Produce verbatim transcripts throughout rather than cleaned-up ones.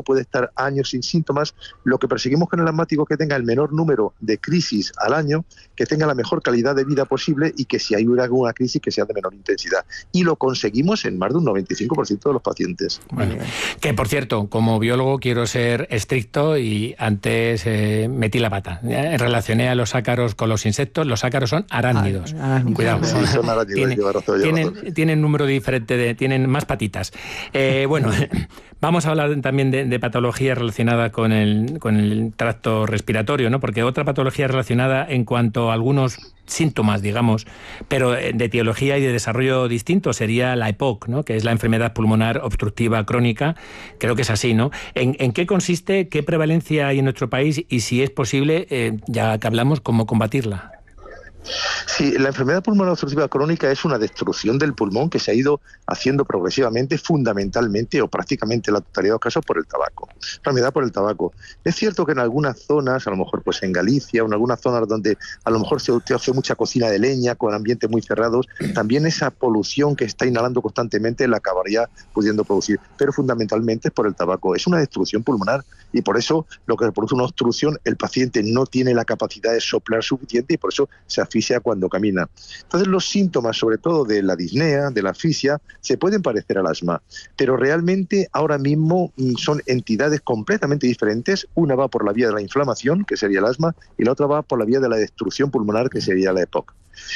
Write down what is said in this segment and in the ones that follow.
puede estar años sin síntomas. Lo que perseguimos con el asmático es que tenga el menor número de crisis al año, que tenga la mejor calidad de vida posible y que si hay alguna crisis que sea de menor intensidad. Y lo conseguimos en más de un noventa y cinco por ciento de los pacientes. Bueno, que por cierto, como biólogo quiero ser estricto y antes eh, metí la pata. Eh, relacioné a los ácaros con los insectos. Los ácaros son arácnidos. Ah, Cuidado. Sí, son arácnidos. Tienen, lleva razón, lleva tienen, razón. tienen número diferente, de, tienen más patitas. Eh, bueno, vamos a hablar también de, de patología relacionada con el, con el tracto respiratorio, ¿no? Porque otra patología relacionada en cuanto a algunos síntomas, digamos, pero de etiología y de desarrollo distinto sería la E P O C, ¿no? Que es la enfermedad pulmonar obstructiva crónica. Creo que es así, ¿no? ¿En, en qué consiste, qué prevalencia hay en nuestro país y si es posible, eh, ya que hablamos, cómo combatirla? Sí, la enfermedad pulmonar obstructiva crónica es una destrucción del pulmón que se ha ido haciendo progresivamente, fundamentalmente o prácticamente en la totalidad de los casos por el tabaco. Enfermedad por el tabaco. Es cierto que en algunas zonas, a lo mejor pues en Galicia o en algunas zonas donde a lo mejor se hace mucha cocina de leña con ambientes muy cerrados, también esa polución que está inhalando constantemente la acabaría pudiendo producir. Pero fundamentalmente es por el tabaco. Es una destrucción pulmonar y por eso lo que produce una obstrucción, el paciente no tiene la capacidad de soplar suficiente y por eso se asfixia cuando camina. Entonces los síntomas, sobre todo de la disnea, de la asfixia, se pueden parecer al asma, pero realmente ahora mismo son entidades completamente diferentes. Una va por la vía de la inflamación, que sería el asma, y la otra va por la vía de la destrucción pulmonar, que sería la E P O C.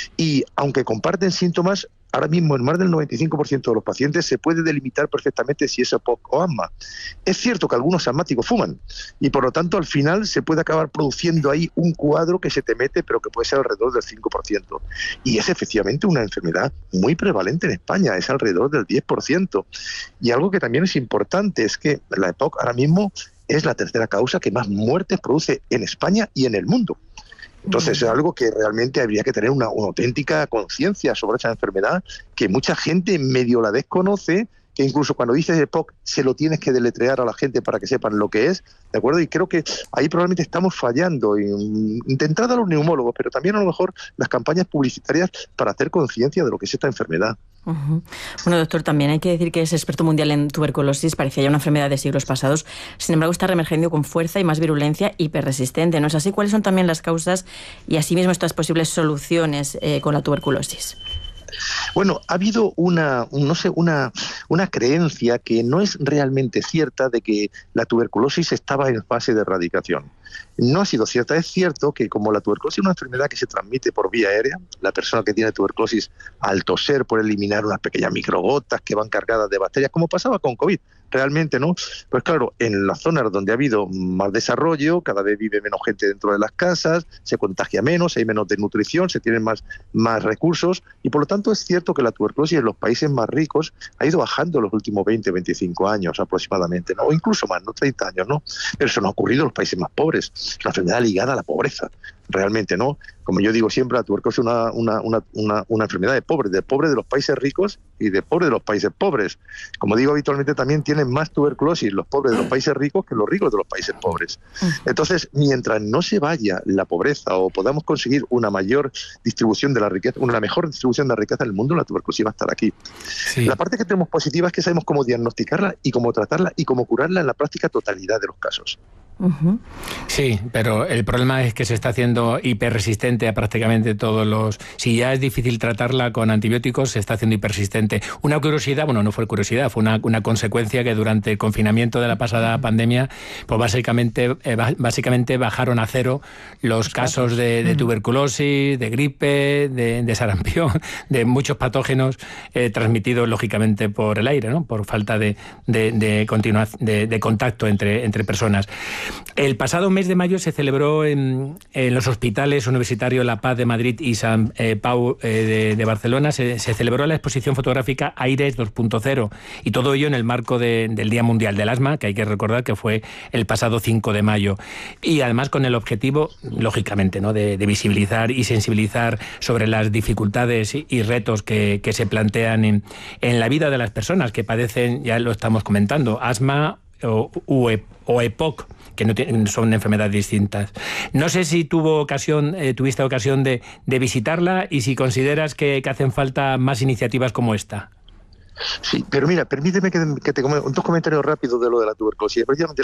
Y aunque comparten síntomas, ahora mismo en más del noventa y cinco por ciento de los pacientes se puede delimitar perfectamente si es E P O C o asma. Es cierto que algunos asmáticos fuman y por lo tanto al final se puede acabar produciendo ahí un cuadro que se te mete pero que puede ser alrededor del cinco por ciento. Y es efectivamente una enfermedad muy prevalente en España, es alrededor del diez por ciento. Y algo que también es importante es que la E P O C ahora mismo es la tercera causa que más muertes produce en España y en el mundo. Entonces es algo que realmente habría que tener una, una auténtica conciencia sobre esa enfermedad, que mucha gente medio la desconoce, que incluso cuando dices E P O C se lo tienes que deletrear a la gente para que sepan lo que es, ¿de acuerdo? Y creo que ahí probablemente estamos fallando, intentando a los neumólogos, pero también a lo mejor las campañas publicitarias para hacer conciencia de lo que es esta enfermedad. Uh-huh. Bueno, doctor, también hay que decir que es experto mundial en tuberculosis, parecía ya una enfermedad de siglos pasados, sin embargo está reemergiendo con fuerza y más virulencia, hiperresistente, ¿no es así? ¿Cuáles son también las causas y asimismo estas posibles soluciones eh, con la tuberculosis? Bueno, ha habido una, no sé, una, una creencia que no es realmente cierta de que la tuberculosis estaba en fase de erradicación. No ha sido cierta. Es cierto que como la tuberculosis es una enfermedad que se transmite por vía aérea, la persona que tiene tuberculosis al toser puede eliminar unas pequeñas microgotas que van cargadas de bacterias, como pasaba con COVID. Realmente, ¿no? Pues claro, en las zonas donde ha habido más desarrollo, cada vez vive menos gente dentro de las casas, se contagia menos, hay menos desnutrición, se tienen más, más recursos y por lo tanto es cierto que la tuberculosis en los países más ricos ha ido bajando en los últimos veinte, veinticinco años aproximadamente, ¿no? O incluso más, ¿no? treinta años, ¿no? Pero eso no ha ocurrido en los países más pobres. Es una enfermedad ligada a la pobreza. Realmente, ¿no? Como yo digo siempre, la tuberculosis es una, una, una, una, una enfermedad de pobres, de pobres de los países ricos y de pobres de los países pobres. Como digo habitualmente, también tienen más tuberculosis los pobres de los países ricos que los ricos de los países pobres. Entonces, mientras no se vaya la pobreza o podamos conseguir una mayor distribución de la riqueza, una mejor distribución de la riqueza en el mundo, la tuberculosis va a estar aquí. Sí. La parte que tenemos positiva es que sabemos cómo diagnosticarla y cómo tratarla y cómo curarla en la práctica totalidad de los casos. Uh-huh. Sí, pero el problema es que se está haciendo hiperresistente a prácticamente todos los... Si ya es difícil tratarla con antibióticos, se está haciendo hiperresistente. Una curiosidad, bueno, no fue curiosidad, fue una, una consecuencia que durante el confinamiento de la pasada pandemia, pues básicamente, eh, básicamente bajaron a cero los, los casos, casos de, de tuberculosis, de gripe, de, de sarampión, de muchos patógenos eh, transmitidos lógicamente por el aire, ¿no? Por falta de, de, de, continua, de, de contacto entre, entre personas. El pasado mes de mayo se celebró en, en los hospitales universitarios La Paz de Madrid y San eh, Pau eh, de, de Barcelona, se, se celebró la exposición fotográfica Aires dos punto cero y todo ello en el marco de, del Día Mundial del Asma, que hay que recordar que fue el pasado cinco de mayo. Y además con el objetivo, lógicamente, ¿no? de, de visibilizar y sensibilizar sobre las dificultades y, y retos que, que se plantean en, en la vida de las personas que padecen, ya lo estamos comentando, asma o, o E P O C, que no tienen, son enfermedades distintas. No sé si tuvo ocasión, eh, tuviste ocasión de, de visitarla y si consideras que, que hacen falta más iniciativas como esta. Sí, pero mira, permíteme que, que te comente dos comentarios rápidos de lo de la tuberculosis. Precisamente